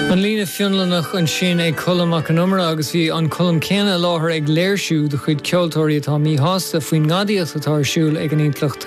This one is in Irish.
An lína fionlanach an sin ag colmach an umra agus bhí an colm céanna láthair ag léirsú de chuid ceoltóirí atá mí hásta faoin ngadaíocht atá siúil ag an intleacht